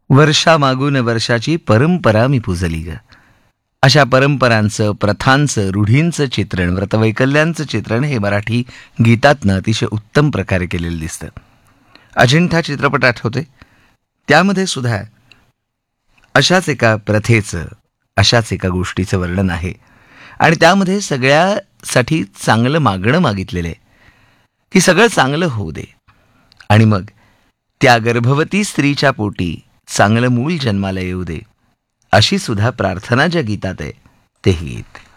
वर्षा मागून वर्षाची परंपरा मी पुजली ग. अशा परंपरांचं, प्रथांचं, रूढींचं चित्रण, व्रतवैकल्यांचं चित्रण हे मराठी गीतातनं अतिशय उत्तम प्रकारे केलेलं दिसतं. अजिंठा चित्रपट आठवते, त्यामध्ये सुद्धा अशाच एका प्रथेचं, अशाच एका गोष्टीचं वर्णन आहे आणि त्यामध्ये सगळ्यासाठी चांगलं मागणं मागितलेलं आहे की सगळं चांगलं होऊ दे आणि मग त्या गर्भवती स्त्रीच्या पोटी चांगलं मूल जन्माला येऊ दे, अशी सुद्धा प्रार्थना ज्या गीतात आहे ते हे गीत.